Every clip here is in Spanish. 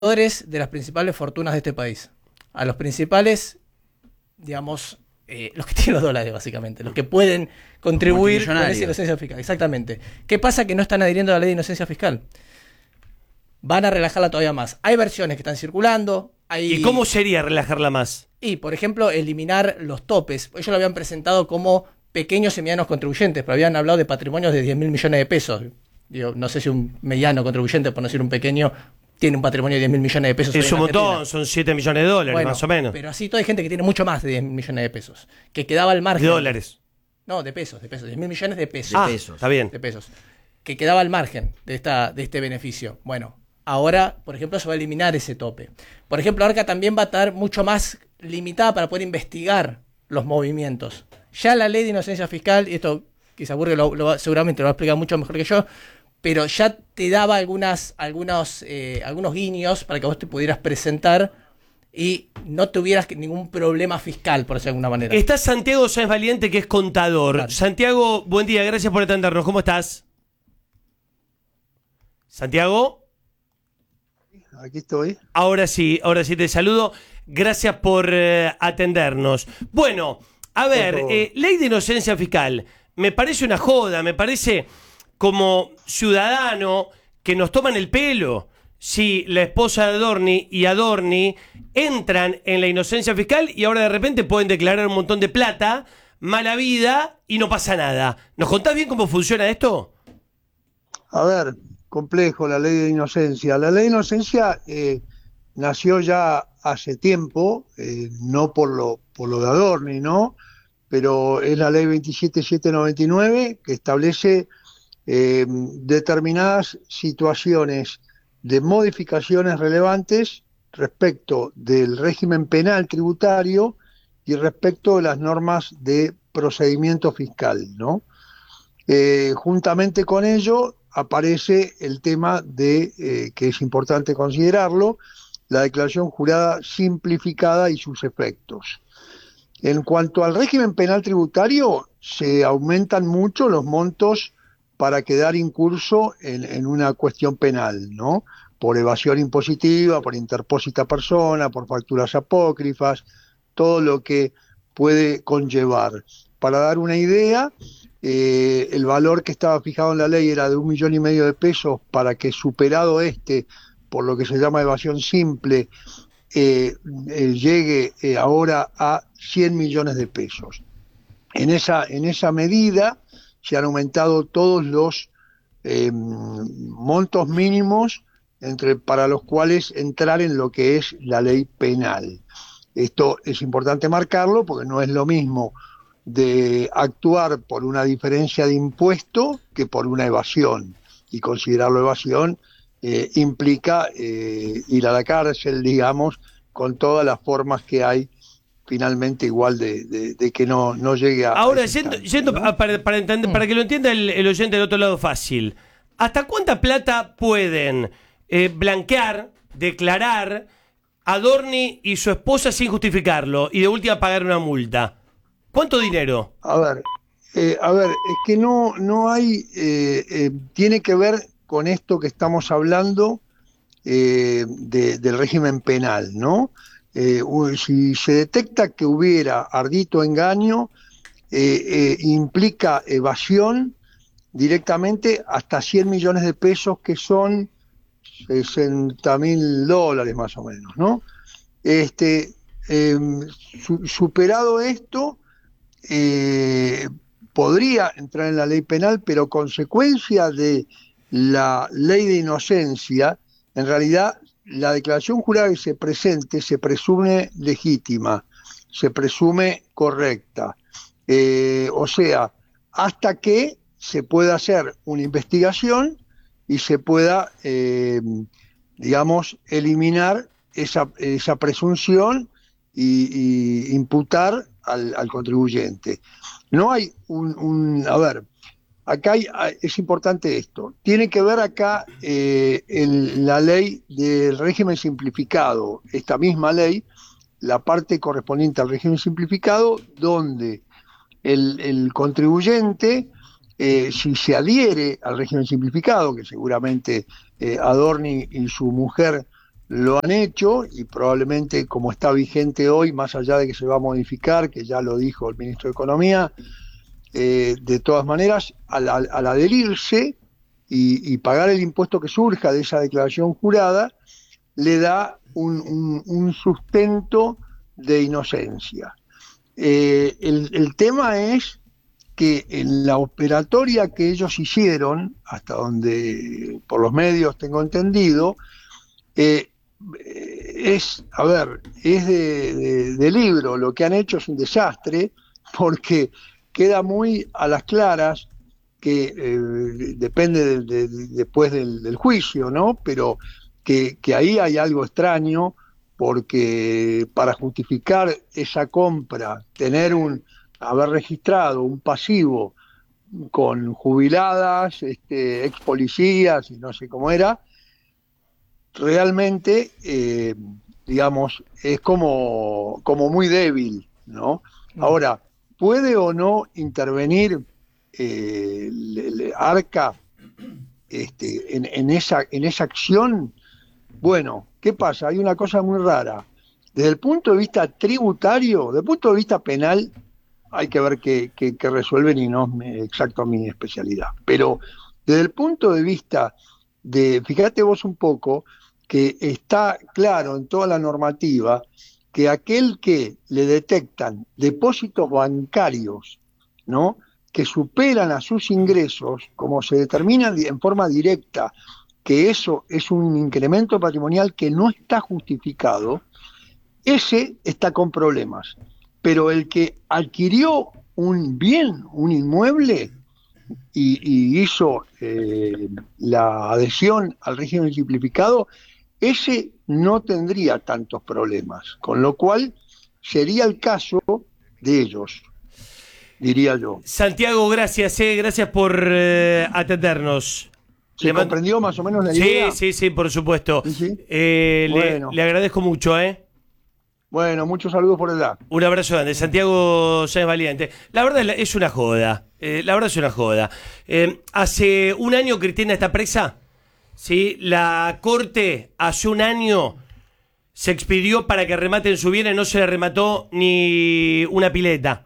de las principales fortunas de este país. A los principales, digamos, los que tienen los dólares, básicamente, los que pueden contribuir con esa inocencia fiscal. Exactamente. ¿Qué pasa? Que no están adhiriendo a la ley de inocencia fiscal. Van a relajarla todavía más. Hay versiones que están circulando. ¿Y cómo sería relajarla más? Y, por ejemplo, eliminar los topes. Ellos lo habían presentado como pequeños y medianos contribuyentes, pero habían hablado de patrimonios de 10.000 millones de pesos. Digo, no sé si un mediano contribuyente, por no decir un pequeño, tiene un patrimonio de 10.000 millones de pesos. Es un montón, son 7 millones de dólares, bueno, más o menos. Pero así toda hay gente que tiene mucho más de 10 millones de pesos, que quedaba al margen. ¿De dólares? No, de pesos, 10.000 millones de pesos. Ah, está bien. De pesos. Que quedaba al margen de este beneficio. Bueno, ahora, por ejemplo, se va a eliminar ese tope. Por ejemplo, Arca también va a estar mucho más limitada para poder investigar los movimientos. Ya la ley de inocencia fiscal, y esto quizá Burge seguramente lo va a explicar mucho mejor que yo, pero ya te daba algunos guiños para que vos te pudieras presentar y no tuvieras ningún problema fiscal, por decirlo de alguna manera. Está Santiago Sáenz Valiente, que es contador. Claro. Santiago, buen día, gracias por atendernos. ¿Cómo estás? ¿Santiago? Aquí estoy. Ahora sí te saludo. Gracias por atendernos. Bueno, a ver, ley de inocencia fiscal. Me parece una joda, me parece como ciudadano que nos toman el pelo si la esposa de Adorni y Adorni entran en la inocencia fiscal y ahora de repente pueden declarar un montón de plata, mala vida y no pasa nada. ¿Nos contás bien cómo funciona esto? A ver, complejo la ley de inocencia. La ley de inocencia nació ya hace tiempo, no por lo de Adorni, ¿no? Pero es la ley 27799 que establece determinadas situaciones de modificaciones relevantes respecto del régimen penal tributario y respecto de las normas de procedimiento fiscal, ¿no? Juntamente con ello aparece el tema de, que es importante considerarlo, la declaración jurada simplificada y sus efectos. En cuanto al régimen penal tributario, se aumentan mucho los montos para quedar incurso en una cuestión penal, ¿no? Por evasión impositiva, por interpósita persona, por facturas apócrifas, todo lo que puede conllevar. Para dar una idea, el valor que estaba fijado en la ley era de 1,5 millones de pesos para que, superado por lo que se llama evasión simple, llegue ahora a 100 millones de pesos. En esa medida se han aumentado todos los montos mínimos para los cuales entrar en lo que es la ley penal. Esto es importante marcarlo porque no es lo mismo de actuar por una diferencia de impuesto que por una evasión, y considerarlo evasión implica ir a la cárcel, digamos, con todas las formas que hay finalmente igual de que no llegue a... Ahora, yendo ¿no? para entender, para que lo entienda el oyente del otro lado fácil, ¿hasta cuánta plata pueden blanquear, declarar Adorni y su esposa sin justificarlo y de última pagar una multa? ¿Cuánto dinero? A ver, es que no hay... tiene que ver con esto que estamos hablando del régimen penal, ¿no? Si se detecta que hubiera ardito engaño, implica evasión directamente hasta 100 millones de pesos, que son $60.000 más o menos, ¿no? Superado esto, podría entrar en la ley penal, pero consecuencia de la ley de inocencia, en realidad la declaración jurada que se presente se presume legítima, se presume correcta, o sea, hasta que se pueda hacer una investigación y se pueda, digamos, eliminar esa presunción y imputar al contribuyente. No hay a ver, acá es importante esto. Tiene que ver acá la ley del régimen simplificado, esta misma ley, la parte correspondiente al régimen simplificado, donde el contribuyente, si se adhiere al régimen simplificado, que seguramente Adorni y su mujer lo han hecho y probablemente como está vigente hoy, más allá de que se va a modificar, que ya lo dijo el ministro de Economía, de todas maneras, al adherirse y pagar el impuesto que surja de esa declaración jurada, le da un sustento de inocencia. El tema es que en la operatoria que ellos hicieron, hasta donde por los medios tengo entendido, es de libro, lo que han hecho es un desastre, porque queda muy a las claras que depende después del juicio, ¿no? Pero que ahí hay algo extraño, porque para justificar esa compra, haber registrado un pasivo con jubiladas, ex policías y no sé cómo era, realmente, digamos, es como muy débil, ¿no? Ahora, ¿puede o no intervenir el Arca en esa acción? Bueno, ¿qué pasa? Hay una cosa muy rara. Desde el punto de vista tributario, desde el punto de vista penal, hay que ver qué resuelven y no es exacto mi especialidad. Pero desde el punto de vista fíjate vos un poco, que está claro en toda la normativa que aquel que le detectan depósitos bancarios, ¿no?, que superan a sus ingresos, como se determina en forma directa que eso es un incremento patrimonial que no está justificado, ese está con problemas. Pero el que adquirió un bien, un inmueble, y hizo la adhesión al régimen simplificado, ese no tendría tantos problemas, con lo cual sería el caso de ellos, diría yo. Santiago, gracias por atendernos. ¿Se comprendió más o menos la idea? Sí, por supuesto. ¿Sí? Bueno. Le agradezco mucho, Bueno, muchos saludos por allá. Un abrazo grande, Santiago Sáenz Valiente. La verdad es una joda. Hace un año Cristina está presa. ¿Sí? La corte hace un año se expidió para que rematen su bien y no se le remató ni una pileta.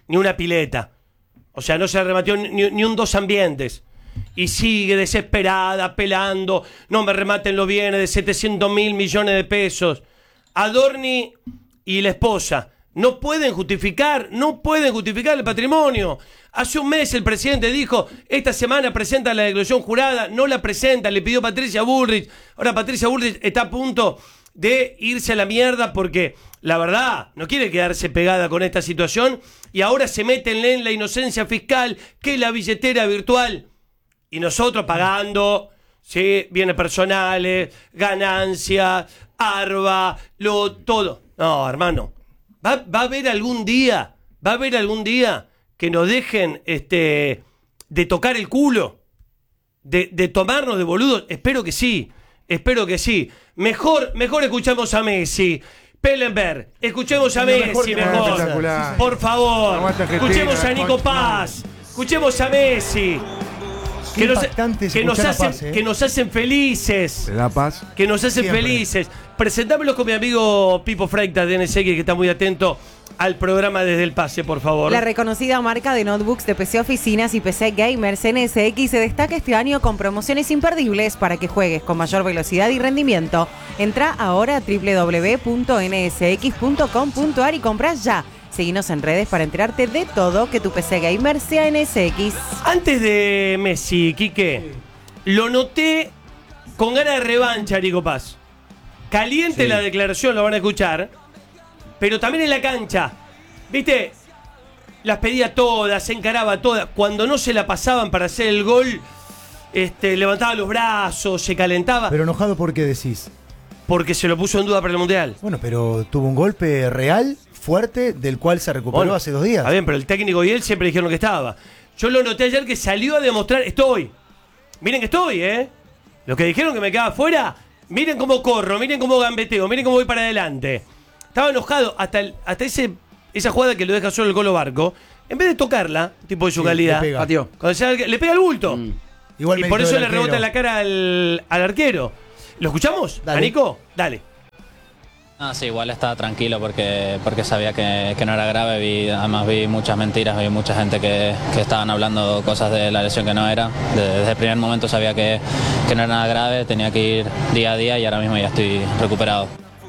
O sea, no se le remató ni un dos ambientes. Y sigue desesperada, apelando. No me rematen los bienes de 700.000 millones de pesos. Adorni y la esposa no pueden justificar el patrimonio. Hace un mes el presidente dijo, esta semana presenta la declaración jurada, no la presenta, le pidió Patricia Bullrich. Ahora Patricia Bullrich está a punto de irse a la mierda porque la verdad no quiere quedarse pegada con esta situación y ahora se meten en la inocencia fiscal, que es la billetera virtual, y nosotros pagando, ¿sí?, bienes personales, ganancias, ARBA, todo. No, hermano, va a haber algún día que nos dejen de tocar el culo, de tomarnos de boludos. Espero que sí. Mejor escuchamos a Messi. Pellenberg, escuchemos a Messi mejor. Por favor, escuchemos a Nico Paz, escuchemos a Messi. Que nos hacen felices. Que nos hacen felices. Presentámelo con mi amigo Pipo Freitas de NSX, que está muy atento al programa desde el pase, por favor. La reconocida marca de notebooks de PC Oficinas y PC Gamers NSX se destaca este año con promociones imperdibles para que juegues con mayor velocidad y rendimiento. Entra ahora a www.nsx.com.ar y compras ya. Seguinos en redes para enterarte de todo, que tu PC Gamer sea NSX. Antes de Messi, Quique, lo noté con ganas de revancha, Nico Paz. Caliente la declaración, lo van a escuchar, pero también en la cancha. ¿Viste? Las pedía todas, se encaraba todas. Cuando no se la pasaban para hacer el gol, levantaba los brazos, se calentaba. Pero enojado, ¿por qué decís? Porque se lo puso en duda para el Mundial. Bueno, pero tuvo un golpe real, fuerte, del cual se recuperó hace 2 días. Está bien, pero el técnico y él siempre dijeron que estaba. Yo lo noté ayer que salió a demostrar, miren que estoy, Los que dijeron que me quedaba fuera, miren cómo corro, miren cómo gambeteo, miren cómo voy para adelante. Estaba enojado hasta esa jugada que lo deja solo el Colo Barco. En vez de tocarla, tipo de su calidad, le pega el bulto. Y por eso le rebota en la cara al arquero. ¿Lo escuchamos? Dale. ¿A Nico? Dale. Ah, sí, igual estaba tranquilo porque sabía que no era grave. Además vi muchas mentiras, vi mucha gente que estaban hablando cosas de la lesión que no era. Desde el primer momento sabía que no era nada grave, tenía que ir día a día y ahora mismo ya estoy recuperado.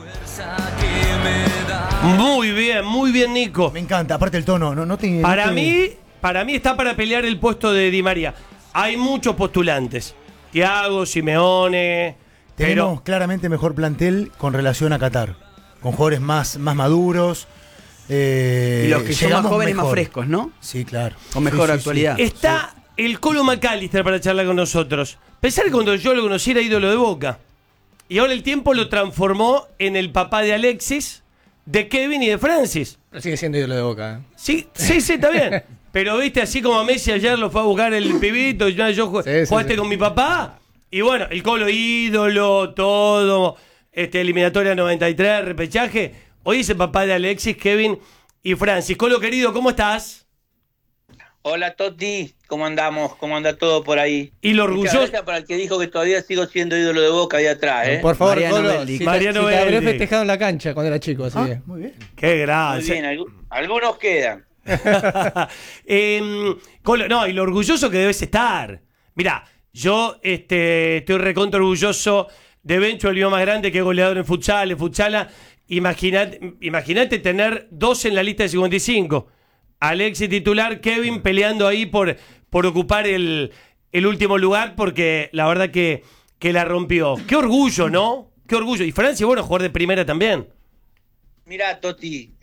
Muy bien, Nico. Me encanta, aparte el tono, no te... Para mí está para pelear el puesto de Di María. Hay muchos postulantes. Thiago, Simeone. Tenemos claramente mejor plantel con relación a Qatar, con jugadores más maduros. Y los que son más jóvenes, mejor. más frescos, ¿no? Sí, claro. Con mejor Sí, actualidad. Está el Colo McAllister para charlar con nosotros. Pensar que cuando yo lo conocí era ídolo de Boca. Y ahora el tiempo lo transformó en el papá de Alexis, de Kevin y de Francis. Pero sigue siendo ídolo de Boca. Sí, está bien. Pero viste, así como a Messi ayer lo fue a buscar el pibito, y yo jugaste con mi papá. Y bueno, el Colo ídolo, todo, eliminatoria 93, repechaje. Hoy es el papá de Alexis, Kevin y Francis. Colo querido, ¿cómo estás? Hola Totti, ¿cómo andamos? ¿Cómo anda todo por ahí? Y lo orgulloso. Gracias para el que dijo que todavía sigo siendo ídolo de Boca ahí atrás, ¿eh? Por favor, Mariano Colo, Belli. si Mariano te habré Belli. festejado en la cancha cuando era chico, así que. Muy bien. Qué Muy gracia. bien, algunos quedan. Colo, no, y lo orgulloso que debes estar. Mirá, yo estoy recontra orgulloso de Bencho, el lío más grande que es goleador en futsal, en futsala. Imagínate tener dos en la lista de 55. Alexis titular, Kevin peleando ahí por ocupar el último lugar, porque la verdad que la rompió. Qué orgullo, ¿no? Qué orgullo. Y Francia, bueno, jugador de primera también. Mirá, Totti,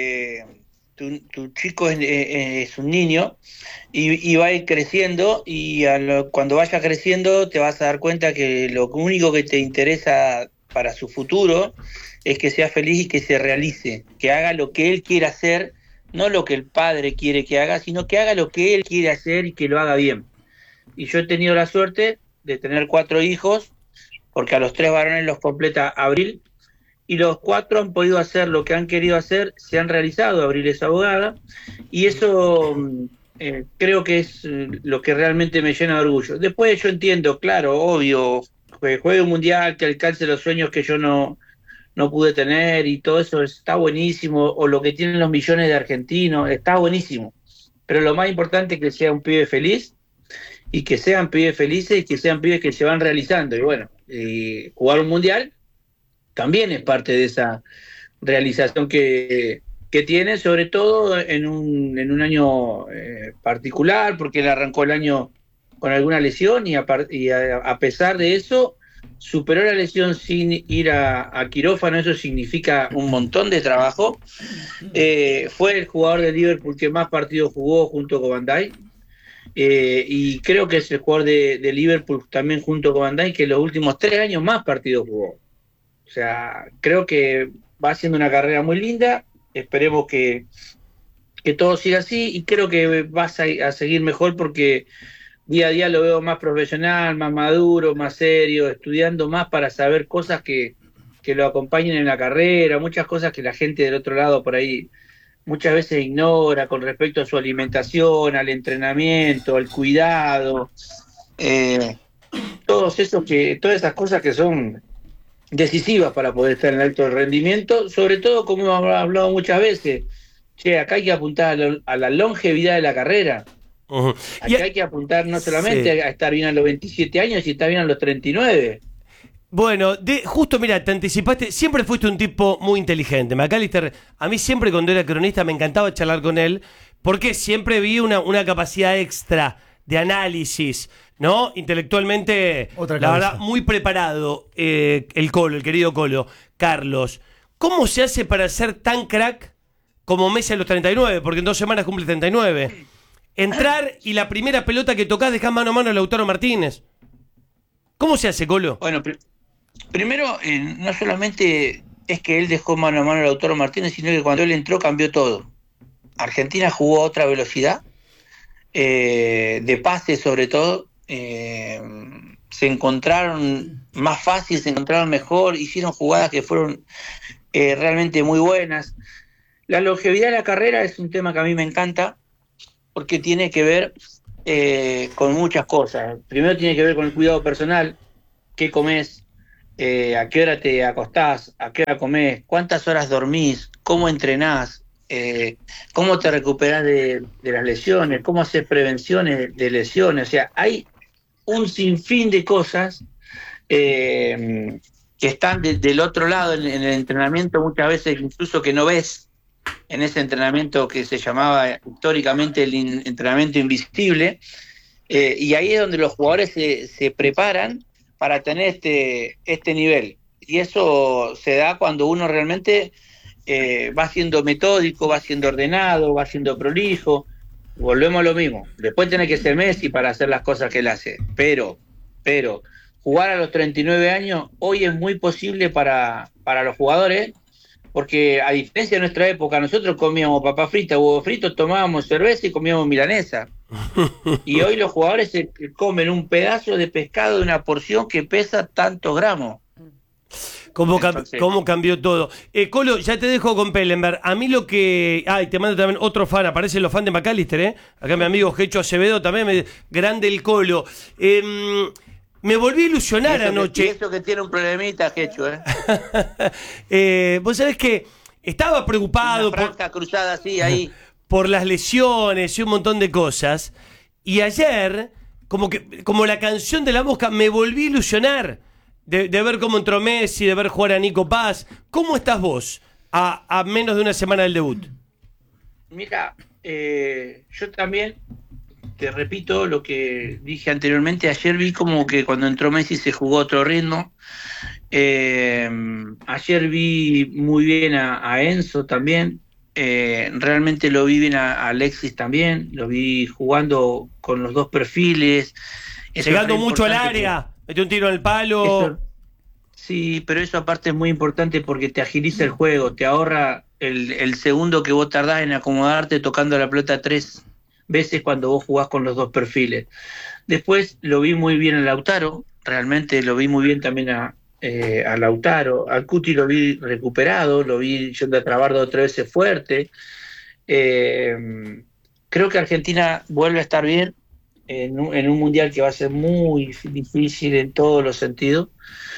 tu chico es un niño y va a ir creciendo y cuando vaya creciendo te vas a dar cuenta que lo único que te interesa para su futuro es que sea feliz y que se realice, que haga lo que él quiera hacer, no lo que el padre quiere que haga, sino que haga lo que él quiere hacer y que lo haga bien. Y yo he tenido la suerte de tener 4 hijos, porque a los 3 varones los completa Abril, y los 4 han podido hacer lo que han querido hacer, se han realizado. Abril es abogada, y eso creo que es lo que realmente me llena de orgullo. Después yo entiendo, claro, obvio, que juegue un mundial, que alcance los sueños que yo no pude tener, y todo eso está buenísimo, o lo que tienen los millones de argentinos, está buenísimo. Pero lo más importante es que sea un pibe feliz, y que sean pibes felices, y que sean pibes que se van realizando. Y bueno, jugar un mundial también es parte de esa realización que tiene, sobre todo en un año particular, porque él arrancó el año con alguna lesión y a pesar de eso superó la lesión sin ir a quirófano. Eso significa un montón de trabajo. Fue el jugador de Liverpool que más partidos jugó junto con Van Dijk, y creo que es el jugador de Liverpool también junto con Van Dijk que los últimos 3 años más partidos jugó. O sea, creo que va haciendo una carrera muy linda. Esperemos que todo siga así, y creo que vas a seguir mejor, porque día a día lo veo más profesional, más maduro, más serio, estudiando más para saber cosas que lo acompañen en la carrera, muchas cosas que la gente del otro lado por ahí muchas veces ignora con respecto a su alimentación, al entrenamiento, al cuidado, todas esas cosas que son decisivas para poder estar en el alto rendimiento, sobre todo, como hemos hablado muchas veces, acá hay que apuntar a la longevidad de la carrera. Uh-huh. Acá hay que apuntar no solamente a estar bien a los 27 años, y estar bien a los 39. Bueno, justo, mira, te anticipaste, siempre fuiste un tipo muy inteligente. McAllister, a mí siempre cuando era cronista me encantaba charlar con él, porque siempre vi una capacidad extra de análisis, ¿no? Intelectualmente, la verdad, muy preparado el Colo, el querido Colo. Carlos, ¿cómo se hace para ser tan crack como Messi a los 39? Porque en 2 semanas cumple 39. Entrar y la primera pelota que tocás dejás mano a mano a Lautaro Martínez. ¿Cómo se hace, Colo? Bueno, primero, no solamente es que él dejó mano a mano a Lautaro Martínez, sino que cuando él entró cambió todo. Argentina jugó a otra velocidad, de pase sobre todo, se encontraron más fácil, se encontraron mejor, hicieron jugadas que fueron realmente muy buenas. La longevidad de la carrera es un tema que a mí me encanta, porque tiene que ver con muchas cosas. Primero tiene que ver con el cuidado personal, qué comes, a qué hora te acostás, a qué hora comés, cuántas horas dormís, cómo entrenás, cómo te recuperás de las lesiones, cómo haces prevenciones de lesiones. O sea, hay un sinfín de cosas que están del otro lado en el entrenamiento, muchas veces incluso que no ves en ese entrenamiento que se llamaba históricamente el entrenamiento invisible, y ahí es donde los jugadores se preparan para tener este nivel. Y eso se da cuando uno realmente va siendo metódico, va siendo ordenado, va siendo prolijo. Volvemos a lo mismo. Después tiene que ser Messi para hacer las cosas que él hace. Pero jugar a los 39 años hoy es muy posible para los jugadores, porque a diferencia de nuestra época, nosotros comíamos papa frita, huevo frito, tomábamos cerveza y comíamos milanesa. Y hoy los jugadores se comen un pedazo de pescado de una porción que pesa tantos gramos. ¿Cómo cambió todo? Colo, ya te dejo con Pellenberg. A mí lo que... Ay, te mando también otro fan. Aparecen los fans de McAllister, ¿eh? Acá mi amigo Gecho Acevedo también. Grande el Colo. Me volví a ilusionar anoche. Y eso que tiene un problemita, Gecho, vos sabés que estaba preocupado... Una franja cruzada así, ahí. Por las lesiones y un montón de cosas. Y ayer, como la canción de la mosca, me volví a ilusionar. De ver cómo entró Messi, de ver jugar a Nico Paz. ¿Cómo estás vos a menos de una semana del debut? Mira, yo también te repito lo que dije anteriormente. Ayer vi como que cuando entró Messi se jugó otro ritmo. Ayer vi muy bien a Enzo también. Realmente lo vi bien a Alexis también. Lo vi jugando con los dos perfiles. Llegando mucho al área. Mete un tiro en el palo. Sí, pero eso aparte es muy importante porque te agiliza el juego, te ahorra el segundo que vos tardás en acomodarte tocando la pelota 3 veces cuando vos jugás con los dos perfiles. Después lo vi muy bien a Lautaro, realmente lo vi muy bien también a Lautaro. Al Cuti lo vi recuperado, lo vi yendo a trabar 2 o 3 veces fuerte. Creo que Argentina vuelve a estar bien en un mundial que va a ser muy difícil en todos los sentidos,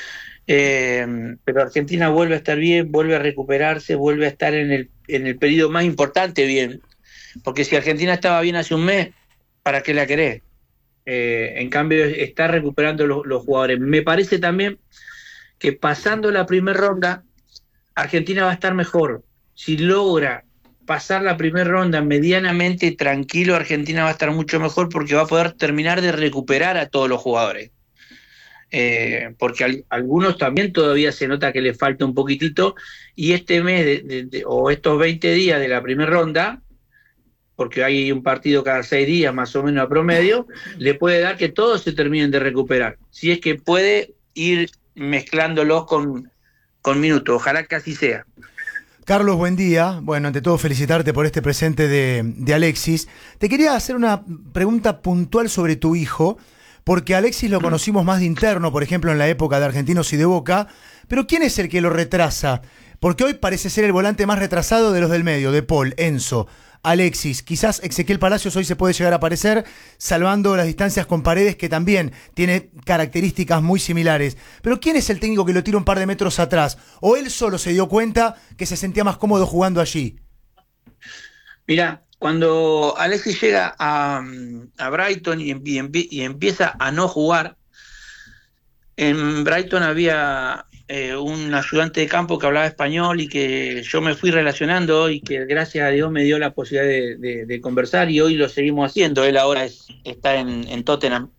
pero Argentina vuelve a estar bien, vuelve a recuperarse, vuelve a estar en el periodo más importante bien, porque si Argentina estaba bien hace un mes, ¿para qué la querés? En cambio está recuperando los jugadores. Me parece también que pasando la primera ronda Argentina va a estar mejor. Si logra pasar la primera ronda medianamente tranquilo, Argentina va a estar mucho mejor porque va a poder terminar de recuperar a todos los jugadores. Porque algunos también todavía se nota que les falta un poquitito, y este mes o estos 20 días de la primera ronda, porque hay un partido cada 6 días más o menos a promedio, le puede dar que todos se terminen de recuperar, si es que puede ir mezclándolos con minutos. Ojalá que así sea. Carlos, buen día. Bueno, ante todo felicitarte por este presente de Alexis. Te quería hacer una pregunta puntual sobre tu hijo, porque a Alexis lo conocimos más de interno, por ejemplo, en la época de Argentinos y de Boca, pero ¿quién es el que lo retrasa? Porque hoy parece ser el volante más retrasado de los del medio, de Paul, Enzo, Alexis. Quizás Ezequiel Palacios hoy se puede llegar a aparecer, salvando las distancias con Paredes, que también tiene características muy similares. Pero ¿quién es el técnico que lo tira un par de metros atrás? ¿O él solo se dio cuenta que se sentía más cómodo jugando allí? Mira, cuando Alexis llega a Brighton y empieza a no jugar, en Brighton había un ayudante de campo que hablaba español y que yo me fui relacionando y que gracias a Dios me dio la posibilidad de conversar, y hoy lo seguimos haciendo. Él ahora está en Tottenham.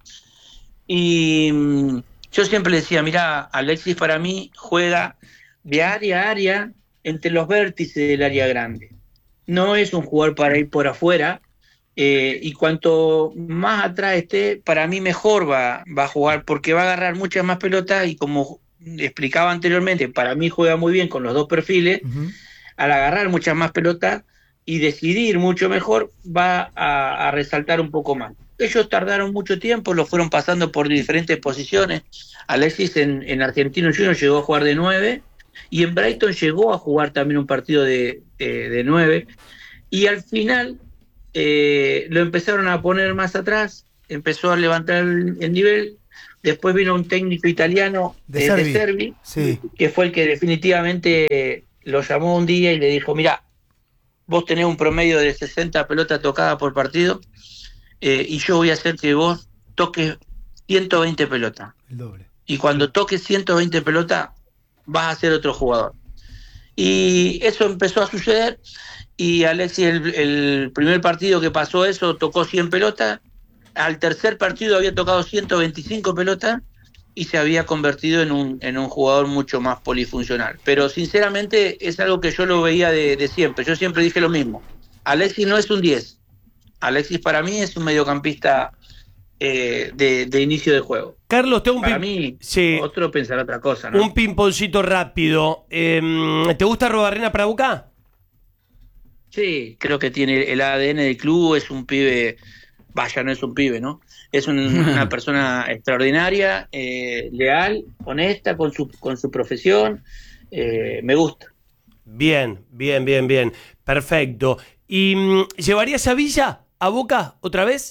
Y yo siempre le decía, mira, Alexis para mí juega de área a área entre los vértices del área grande. No es un jugador para ir por afuera, y cuanto más atrás esté, para mí mejor va a jugar, porque va a agarrar muchas más pelotas, y como explicaba anteriormente, para mí juega muy bien con los dos perfiles. Al agarrar muchas más pelotas y decidir mucho mejor, va a resaltar un poco más. Ellos tardaron mucho tiempo, lo fueron pasando por diferentes posiciones. Alexis en Argentinos Juniors llegó a jugar de 9, y en Brighton llegó a jugar también un partido de 9, y al final lo empezaron a poner más atrás, empezó a levantar el nivel, Después vino un técnico italiano de Servi, sí, que fue el que definitivamente lo llamó un día y le dijo, mirá, vos tenés un promedio de 60 pelotas tocadas por partido, y yo voy a hacer que vos toques 120 pelotas. el doble. Y cuando toques 120 pelotas, vas a ser otro jugador. Y eso empezó a suceder, y Alexis, el primer partido que pasó eso, tocó 100 pelotas. Al tercer partido había tocado 125 pelotas y se había convertido en un jugador mucho más polifuncional. Pero sinceramente es algo que yo lo veía de siempre. Yo siempre dije lo mismo. Alexis no es un 10. Alexis para mí es un mediocampista de inicio de juego. Carlos, tengo para mí, sí, otro pensará otra cosa, ¿no? Un pimponcito rápido. ¿Te gusta Arrobarrena para Boca? Sí, creo que tiene el ADN del club, es un pibe, vaya, no es un pibe, ¿no? Es una persona extraordinaria, leal, honesta con su profesión, me gusta. Bien. Perfecto. ¿Y llevarías a Villa a Boca otra vez?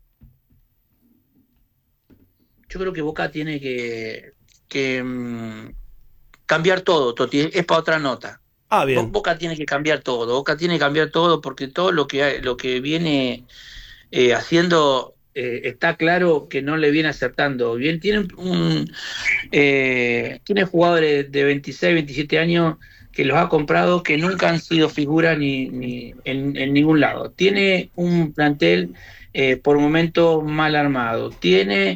Yo creo que Boca tiene que cambiar todo, Toti, es para otra nota. Ah, bien. Boca tiene que cambiar todo, Boca tiene que cambiar todo porque todo lo que viene haciendo está claro que no le viene acertando. Bien, tiene jugadores de 26, 27 años que los ha comprado que nunca han sido figuras ni en ningún lado. Tiene un plantel por momentos mal armado. Tiene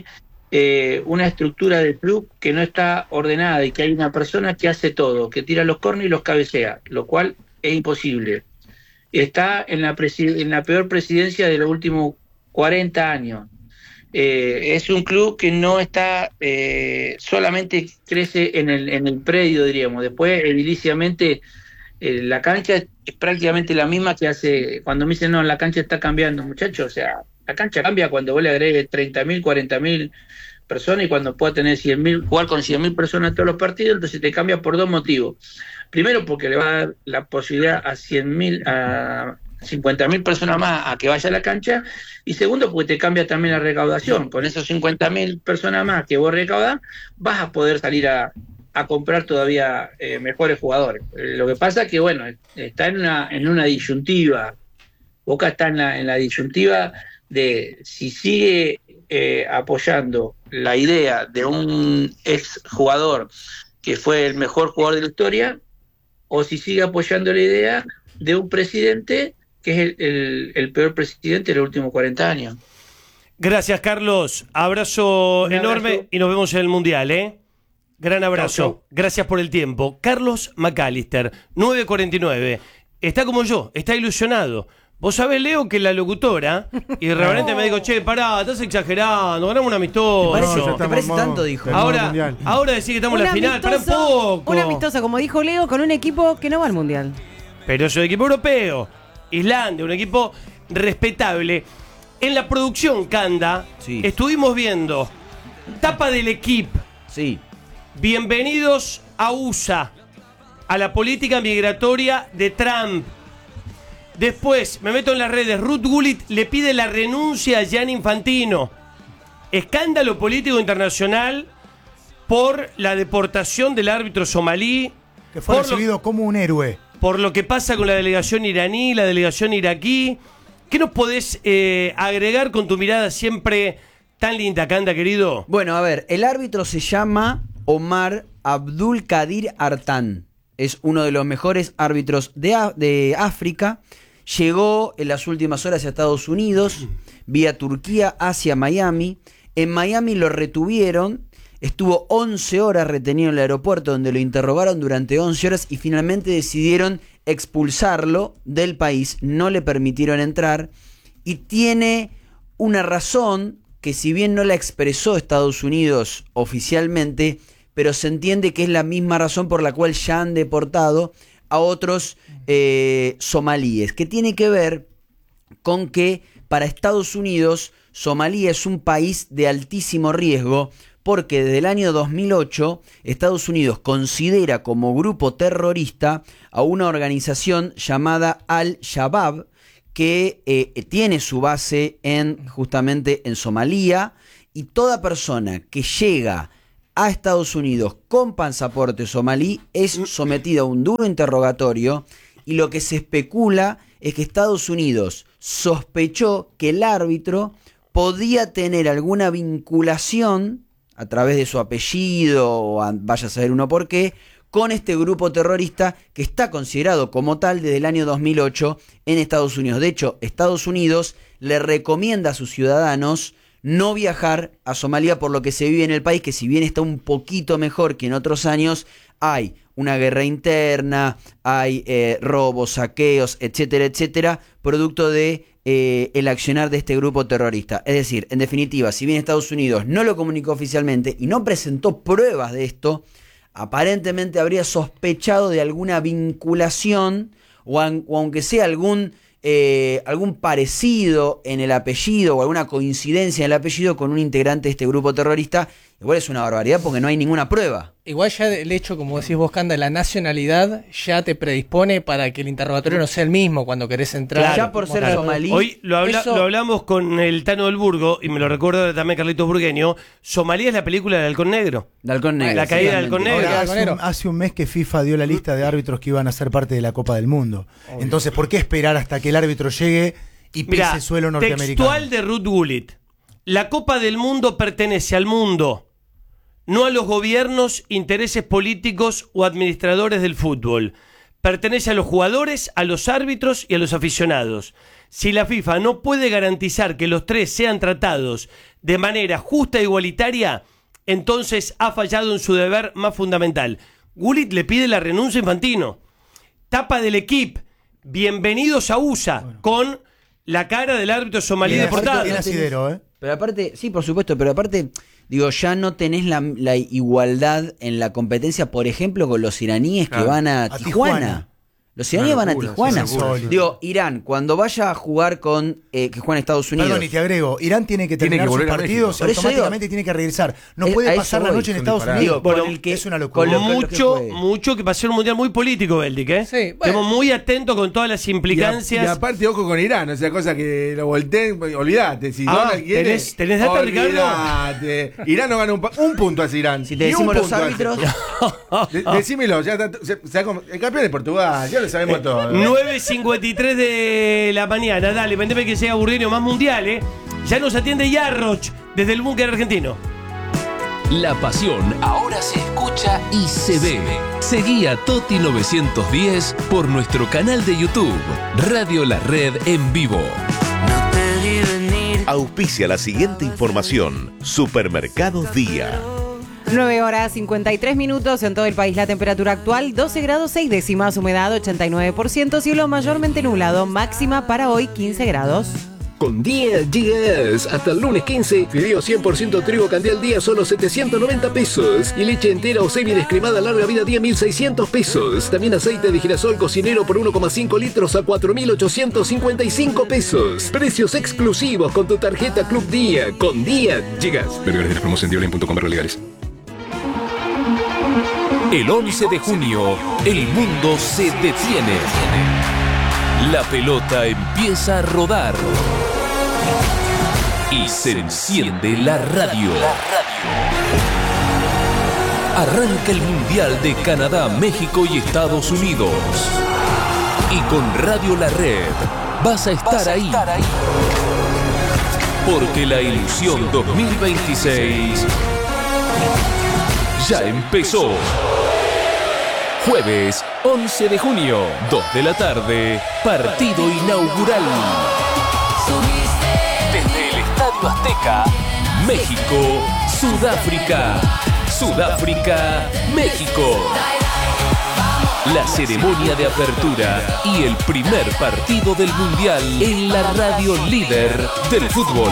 una estructura del club que no está ordenada y que hay una persona que hace todo, que tira los córneres y los cabecea, lo cual es imposible. Está en la peor presidencia de los últimos 40 años. Es un club que no está, solamente crece en el predio, diríamos. Después, ediliciamente, la cancha es prácticamente la misma que hace, cuando me dicen, no, la cancha está cambiando, muchachos, o sea, la cancha cambia cuando vos le agregues 30.000, 40.000 personas y cuando pueda tener 100.000, jugar con 100.000 personas todos los partidos, entonces te cambia por dos motivos. Primero, porque le va a dar la posibilidad a 100.000, a 50.000 personas más a que vaya a la cancha, y segundo, porque te cambia también la recaudación. Con esos 50.000 personas más que vos recaudás, vas a poder salir a comprar todavía mejores jugadores. Lo que pasa es que, bueno, está en una disyuntiva. Boca está en la disyuntiva de si sigue apoyando la idea de un ex jugador que fue el mejor jugador de la historia, o si sigue apoyando la idea de un presidente que es el peor presidente de los últimos 40 años. Gracias, Carlos. Abrazo enorme y nos vemos en el Mundial, ¿eh? Gran abrazo. Chau. Gracias por el tiempo. Carlos McAllister, 9:49. Está como yo, está ilusionado. Vos sabés, Leo, que la locutora irreverente me dijo, che, pará, estás exagerando, ganamos un amistoso. ¿Te parece tanto? Dijo. Ahora decís que estamos en la final, pará un poco. Un amistoso, como dijo Leo, con un equipo que no va al Mundial. Pero es un equipo europeo. Islandia, un equipo respetable. En la producción, Canda, sí, estuvimos viendo tapa del equipo. Sí. Bienvenidos a USA, a la política migratoria de Trump. Después, me meto en las redes, Ruth Gullit le pide la renuncia a Gianni Infantino. Escándalo político internacional por la deportación del árbitro somalí. Que fue recibido como un héroe. Por lo que pasa con la delegación iraní, la delegación iraquí. ¿Qué nos podés agregar con tu mirada siempre tan linda, Canda, querido? Bueno, a ver, el árbitro se llama Omar Abdulkadir Artan. Es uno de los mejores árbitros de África. Llegó en las últimas horas a Estados Unidos, vía Turquía hacia Miami. En Miami lo retuvieron, estuvo 11 horas retenido en el aeropuerto, donde lo interrogaron durante 11 horas y finalmente decidieron expulsarlo del país. No le permitieron entrar y tiene una razón que, si bien no la expresó Estados Unidos oficialmente, pero se entiende que es la misma razón por la cual ya han deportado a otros somalíes, que tiene que ver con que para Estados Unidos Somalia es un país de altísimo riesgo, porque desde el año 2008 Estados Unidos considera como grupo terrorista a una organización llamada Al-Shabaab, que tiene su base justamente en Somalia y toda persona que llega a Estados Unidos con pasaporte somalí es sometida a un duro interrogatorio, y lo que se especula es que Estados Unidos sospechó que el árbitro podía tener alguna vinculación a través de su apellido, o vaya a saber uno por qué, con este grupo terrorista que está considerado como tal desde el año 2008 en Estados Unidos. De hecho, Estados Unidos le recomienda a sus ciudadanos no viajar a Somalia por lo que se vive en el país, que si bien está un poquito mejor que en otros años, hay una guerra interna, hay robos, saqueos, etcétera, etcétera, producto de el accionar de este grupo terrorista. Es decir, en definitiva, si bien Estados Unidos no lo comunicó oficialmente y no presentó pruebas de esto, aparentemente habría sospechado de alguna vinculación o aunque sea algún parecido en el apellido o alguna coincidencia en el apellido con un integrante de este grupo terrorista. Igual es una barbaridad porque no hay ninguna prueba. Igual ya el hecho, como decís vos, Canda, la nacionalidad ya te predispone para que el interrogatorio no sea el mismo cuando querés entrar. Claro, ya por ser somalí. Hoy lo hablamos con el Tano del Burgo, y me lo recuerdo también Carlitos Burgueño. Somalia es la película del Halcón Negro. De Halcón Negro. La caída del Halcón Negro. Ahora, hace un mes que FIFA dio la lista de árbitros que iban a ser parte de la Copa del Mundo. Entonces, ¿por qué esperar hasta que el árbitro llegue y pise suelo norteamericano? Textual de Ruth Gullit: la Copa del Mundo pertenece al mundo, no a los gobiernos, intereses políticos o administradores del fútbol. Pertenece a los jugadores, a los árbitros y a los aficionados. Si la FIFA no puede garantizar que los tres sean tratados de manera justa e igualitaria, entonces ha fallado en su deber más fundamental. Gullit le pide la renuncia a Infantino. Tapa del equipo: bienvenidos a USA, con la cara del árbitro somalí de portada. Pero aparte, sí, por supuesto, pero aparte, digo, ya no tenés la igualdad en la competencia, por ejemplo, con los iraníes que van a Tijuana. Los iraníes van a Tijuana. Digo, Irán, cuando vaya a jugar con que juega en Estados Unidos. Perdón, y te agrego, Irán tiene que terminar sus partidos y automáticamente tiene que regresar. No puede pasar la noche en Estados Unidos. Es una locura. Mucho que va a ser un mundial muy político, Beldic, ¿eh? Sí, bueno. Estamos muy atentos con todas las implicancias. Y aparte, ojo con Irán, o sea, cosa que lo volteen, olvídate. Si no quiere, ¿tenés data, Ricardo? Irán no gana un punto hacia Irán. Si te decimos los árbitros. Decímelo, ya está, el campeón de Portugal, ya lo sabemos todo. 9:53 de la mañana, dale, vendeme que sea Burgueño más mundial, ¿eh? Ya nos atiende Yarroch desde el búnker argentino. La pasión ahora se escucha y se ve. Seguí a Toti 910 por nuestro canal de YouTube, Radio La Red en vivo. Auspicia la siguiente información: Supermercados Día. 9:53 en todo el país. La temperatura actual 12 grados 6 décimas, humedad 89%, cielo mayormente nublado, máxima para hoy 15 grados. Con Día Gigas, hasta el lunes 15, fideo 100% trigo Candial Día solo 790 pesos. Y leche entera o semi-descremada larga vida Día 1.600 pesos. También aceite de girasol cocinero por 1,5 litros a 4.855 pesos. Precios exclusivos con tu tarjeta Club Día. Con Día Gigas. Vergara de la promoción de Online.com legales. El 11 de junio, el mundo se detiene. La pelota empieza a rodar y se enciende la radio. Arranca el Mundial de Canadá, México y Estados Unidos. Y con Radio La Red vas a estar ahí. Porque la ilusión 2026 ya empezó. Jueves 11 de junio, 2 de la tarde, partido inaugural. Desde el Estadio Azteca, México, Sudáfrica. Sudáfrica, México. La ceremonia de apertura y el primer partido del Mundial en la radio líder del fútbol.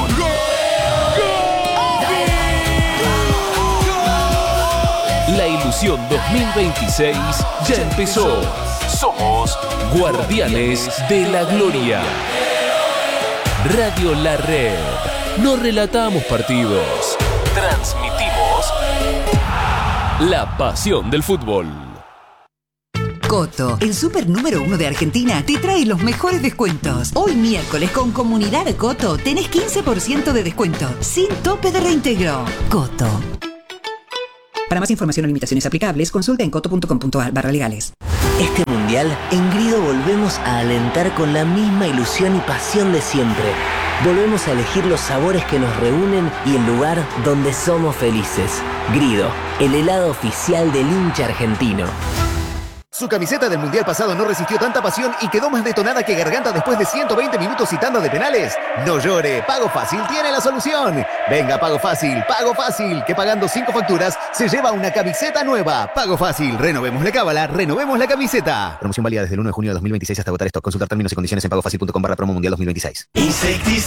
La ilusión 2026 ya empezó. Somos Guardianes de la Gloria. Radio La Red. No relatamos partidos. Transmitimos la pasión del fútbol. Coto, el súper número 1 de Argentina, te trae los mejores descuentos. Hoy miércoles con Comunidad Coto tenés 15% de descuento, sin tope de reintegro. Coto. Para más información o limitaciones aplicables, consulta en coto.com.ar/legales. Este mundial, en Grido volvemos a alentar con la misma ilusión y pasión de siempre. Volvemos a elegir los sabores que nos reúnen y el lugar donde somos felices. Grido, el helado oficial del hincha argentino. Su camiseta del Mundial pasado no resistió tanta pasión y quedó más detonada que Garganta después de 120 minutos y tanda de penales. No llore, Pago Fácil tiene la solución. Venga, Pago Fácil, que pagando 5 facturas se lleva una camiseta nueva. Pago Fácil, renovemos la cábala, renovemos la camiseta. Promoción válida desde el 1 de junio de 2026 hasta agotar stock. Consultar términos y condiciones en pagofacil.com/promo mundial 2026.